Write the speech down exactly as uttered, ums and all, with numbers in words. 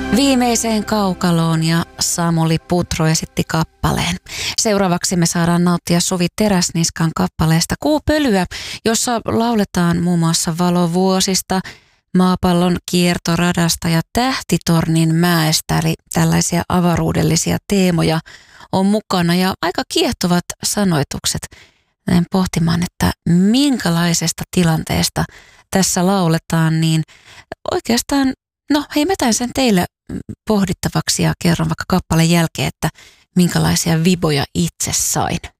Viimeiseen kaukaloon ja Samuli Putro esitti kappaleen. Seuraavaksi me saadaan nauttia Suvi Teräsniskan kappaleesta Kuupölyä, jossa lauletaan muun muassa valovuosista, maapallon kiertoradasta ja tähtitornin mäestä, eli tällaisia avaruudellisia teemoja on mukana ja aika kiehtovat sanoitukset. Näin pohtimaan, että minkälaisesta tilanteesta tässä lauletaan, niin oikeastaan, no heimetään sen teille pohdittavaksi ja kerron vaikka kappaleen jälkeen, että minkälaisia viboja itse sain.